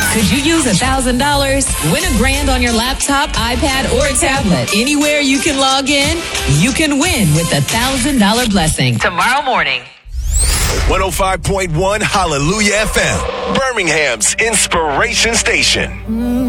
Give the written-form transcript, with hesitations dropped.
Could you use $1,000? Win $1,000 on your laptop, iPad, or tablet. Anywhere you can log in, you can win with the $1,000 blessing. Tomorrow morning. 105.1 Hallelujah FM, Birmingham's inspiration station.